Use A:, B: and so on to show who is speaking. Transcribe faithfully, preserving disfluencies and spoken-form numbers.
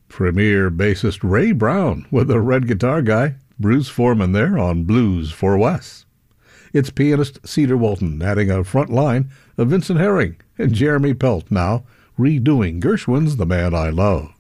A: Premier bassist Ray Brown with a red guitar guy, Bruce Foreman there on Blues for Wes. It's pianist Cedar Walton adding a front line of Vincent Herring and Jeremy Pelt now redoing Gershwin's The Man I Love.